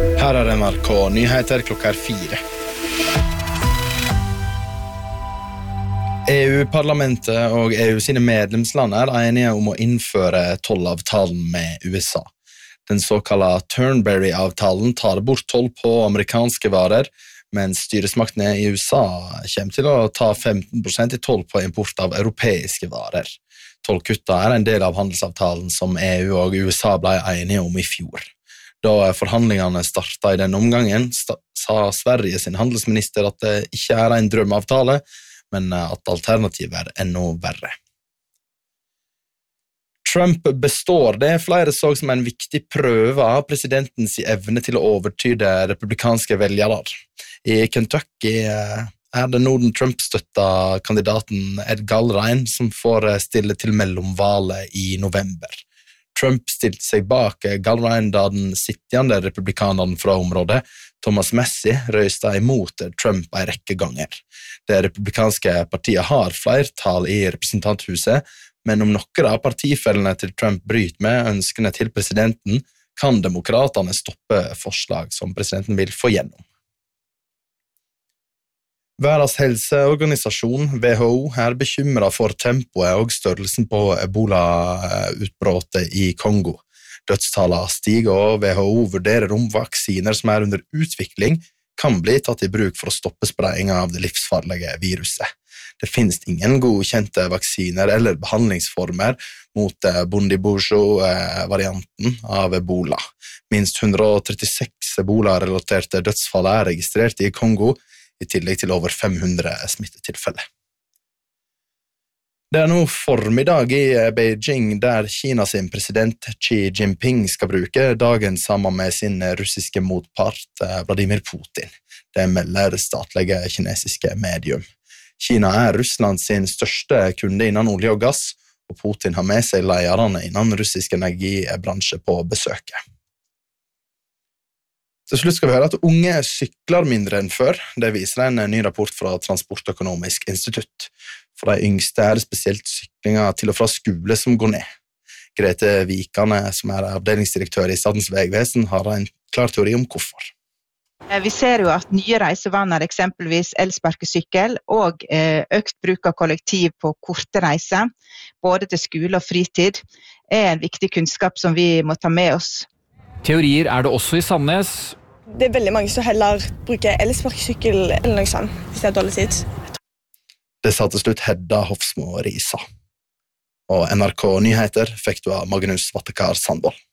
Her NRK Nyheter klokka 4. EU-parlamentet og EU sine medlemsland enige om å innføre tollavtalen med USA. Den såkalte Turnberry-avtalen tar bort toll på amerikanske varer, mens styresmaktene i USA kommer til å ta 15% i toll på import av europeiske varer. Tollkutta en del av handelsavtalen som EU og USA ble enige om i fjor. Da forhandlingene startet i den omgangen, sa Sverige sin handelsminister at det ikke en drømmeavtale, men at alternativet enda verre. Trump består det flere så som en viktig prøve av presidentens evne til å overtyde republikanske velgere. I Kentucky det nå den Trump-støtta kandidaten Ed Gallrein som får stille til mellomvalet i november. Trump stilte seg bak Gallrein da den sittende republikaneren fra området, Thomas Massie, røyste imot Trump en rekke ganger. Det republikanske partiet har flertall i representanthuset, men om noen av partifellene til Trump bryter med ønskene til presidenten, kan demokratene stoppe forslag som presidenten vil få gjennom. Verdens helseorganisasjon, WHO, bekymret for tempoet og størrelsen på Ebola-utbrottet i Kongo. Dødstallene stiger, og WHO vurderer om vaksiner som under utvikling kan bli tatt i bruk for å stoppe spredningen av det livsfarlige viruset. Det finnes ingen godkjente vaksiner eller behandlingsformer mot Bundibugyo-varianten av Ebola. Minst 136 Ebola-relaterte dødsfall registrert i Kongo, i tillegg til over 500 smittetilfeller. Det nå formiddag i Beijing, der Kina sin president Xi Jinping skal bruke dagen sammen med sin russiske motpart Vladimir Putin. Det melder statlige kinesiske medium. Kina Russland sin største kunde innen olje og gass, og Putin har med seg lederne innen russisk energibransje på besøket. Til slutt skal vi høre at unge sykler mindre enn før. Det viser en ny rapport fra Transportøkonomisk institutt. For de yngste det spesielt syklinger til og fra skole som går ned. Grete Vikane, som avdelingsdirektør i Statens Vegvesen, har en klar teori om hvorfor. Vi ser jo at nye reisevaner, eksempelvis elsparkesykkel og økt bruk av kollektiv på korte reiser, både til skole og fritid, en viktig kunnskap som vi må ta med oss. Teorier det også i Sandnes. Det veldig mange som heller bruker elsparkesykkel eller noe sånt, hvis det dårlig tid. Det sa til slutt Hedda Hofsmo Risa. Og NRK Nyheter fikk du av Magnus Vattekar Sandvold.